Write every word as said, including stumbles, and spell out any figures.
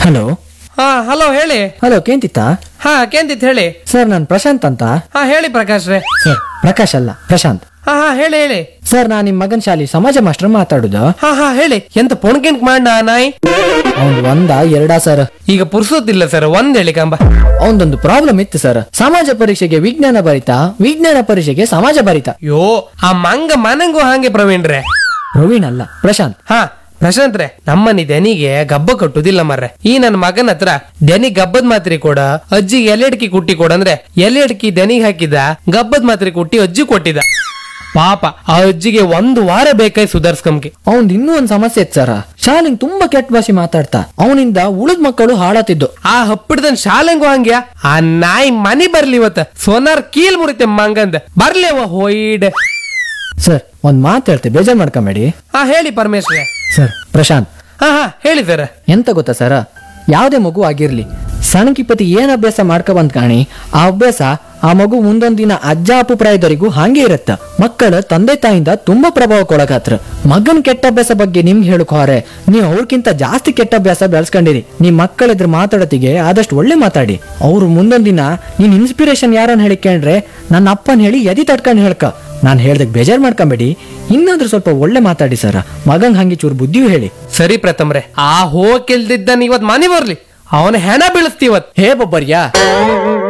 Hello. ಹಾ hello ಹೇಳಿ. Hello ಕೇಂತಿತ್ತ? ಹಾ ಕೇಂದಿತ್ ಹೇಳಿ. ಸರ್ ನಾನು ಪ್ರಶಾಂತ್ ಅಂತ. ಹಾ ಹೇಳಿ ಪ್ರಕಾಶ್ ರೇ. ಸರ್ ಪ್ರಕಾಶ್ ಅಲ್ಲ ಪ್ರಶಾಂತ್. ಹಾ ಹಾ ಹೇಳಿ ಹೇಳಿ. ಸರ್ ನಾನು ನಿಮ್ಮ ಮಗನ ಶಾಲೆ ಸಮಾಜ ಮಾಸ್ಟರ್ ಮಾತಾಡುದು. ಹಾ ಹಾ ಹೇಳಿ ಎಂತ ಪೊಣ್ಕೆಂಟ್ ಮಾಡ ನಾಯಿ. ಅವ್ನ್ ಒಂದ ಎರಡಾ ಸರ್? ಈಗ ಪುರ್ಸೋತಿಲ್ಲ ಸರ್, ಒಂದ್ ಹೇಳಿ ಕಂಬ. ಅವನದೊಂದು ಪ್ರಾಬ್ಲಮ್ ಇತ್ತು ಸರ್. ಸಮಾಜ ಪರೀಕ್ಷೆಗೆ ವಿಜ್ಞಾನ ಬರಿತ, ವಿಜ್ಞಾನ ಪರೀಕ್ಷೆಗೆ ಸಮಾಜ ಬರಿತ. ಯೋ ಆ ಮಂಗ ಮನಂಗೂ ಹಾಗೆ ಪ್ರವೀಣ್ ರೇ. ಪ್ರವೀಣ್ ಅಲ್ಲ ಪ್ರಶಾಂತ್. ಹಾ ಪ್ರಶಾಂತ್ ರೇ, ನಮ್ಮನಿ ದನಿಗೆ ಗಬ್ಬ ಕಟ್ಟುದಿಲ್ಲ ಮರ್ರೆ. ಈ ನನ್ನ ಮಗನ ಹತ್ರ ದನಿ ಗಬ್ಬದ್ ಮಾತ್ರೆ ಕೊಡ, ಅಜ್ಜಿ ಎಲೆಡ್ಕಿ ಕುಟ್ಟಿ ಕೊಡಂದ್ರೆ ಎಲೆಡ್ಕಿ ದನಿಗೆ ಹಾಕಿದ ಗಬ್ಬದ್ ಮಾತ್ರೆ ಕುಟ್ಟಿ ಅಜ್ಜಿ ಕೊಟ್ಟಿದ. ಪಾಪ ಆ ಅಜ್ಜಿಗೆ ಒಂದು ವಾರ ಬೇಕಾಯ್ ಸುಧಾರ್ಸ್ಕಂಗೆ. ಅವನ್ ಇನ್ನೂ ಒಂದ್ ಸಮಸ್ಯೆ ಇತ್ತು ಸರ್. ಶಾಲೆಂಗ್ ತುಂಬಾ ಕೆಟ್ಟ ಭಾಷೆ ಮಾತಾಡ್ತಾ ಅವನಿಂದ ಉಳಿದ ಮಕ್ಕಳು ಹಾಳಾತಿದ್ದು. ಆ ಹಪ್ಪಿಡ್ದನ್ ಶಾಲೆಂಗು ಹಂಗ್ಯಾ. ಆ ನಾಯಿ ಮನಿ ಬರ್ಲಿ ಇವತ್ತ ಸೋನಾರ್ ಕೀಲ್ ಮುರಿತೆ ಮಂಗಂದ ಬರ್ಲೇವ ಹೋಯ್ಡ್. ಸರ್ ಒಂದ್ ಮಾತು ಹೇಳ್ತೆ, ಬೇಜಾರ್ ಮಾಡ್ಕೊಂಬೇಡಿ. ಹಾ ಹೇಳಿ ಪರಮೇಶ್ವರ. ಸರ್ ಪ್ರಶಾಂತ್, ಹಾ ಹಾ ಹೇಳಿ ಸರ್. ಎಂತ ಗೊತ್ತಾ ಸರ, ಯಾವ್ದೇ ಮಗು ಆಗಿರ್ಲಿ ಸಣ್ಣಕಿಪತಿ ಏನ್ ಅಭ್ಯಾಸ ಮಾಡ್ಕೊ ಬಂದ್ ಕಾಣಿ, ಆ ಅಭ್ಯಾಸ ಆ ಮಗು ಮುಂದೊಂದ್ ದಿನ ಅಜ್ಜ ಅಪ್ಪು ಪ್ರಾಯದವರೆಗೂ ಹಾಗೆ ಇರತ್ತ. ಮಕ್ಕಳ ತಂದೆ ತಾಯಿಂದ ತುಂಬಾ ಪ್ರಭಾವಕ್ಕೊಳಗಾತ್ರ. ಮಗನ್ ಕೆಟ್ಟ ಅಭ್ಯಾಸ ಬಗ್ಗೆ ನಿಮ್ಗೆ ಹೇಳಕ್ ಹೋರೆ ನೀವು ಅವ್ರಕ್ಕಿಂತ ಜಾಸ್ತಿ ಕೆಟ್ಟ ಅಭ್ಯಾಸ ಬೆಳೆಸ್ಕೊಂಡಿರಿ. ನಿಮ್ ಮಕ್ಕಳಿದ್ರ ಮಾತಾಡೋತಿಗೆ ಆದಷ್ಟು ಒಳ್ಳೆ ಮಾತಾಡಿ. ಅವ್ರು ಮುಂದೊಂದ್ ದಿನ ನೀನ್ ಇನ್ಸ್ಪಿರೇಷನ್ ಯಾರನ್ನ ಹೇಳಿಕೊಂಡ್ರೆ ನನ್ನ ಅಪ್ಪನ್ ಹೇಳಿ ಎದಿ ತಡ್ಕೊಂಡ್ ಹೇಳ್ಕ. ನಾನ್ ಹೇಳ್ದಕ್ ಬೇಜಾರ್ ಮಾಡ್ಕೊಂಬೇಡಿ, ಇನ್ನಾದ್ರೂ ಸ್ವಲ್ಪ ಒಳ್ಳೆ ಮಾತಾಡಿ ಸರ. ಮಗಂಗ್ ಹಂಗೆ ಚೂರು ಬುದ್ಧಿಯೂ ಹೇಳಿ. ಸರಿ ಪ್ರಥಮ್ರೆ, ಆ ಹೋಗಿಲ್ದಿದ್ದನ್ ಇವತ್ ಮನೆ ಬರ್ಲಿ, ಅವನ ಹೆಣ ಬೀಳಿಸ್ತೀವತ್. ಹೇ ಬೊಬ್ಬರ್ಯಾ.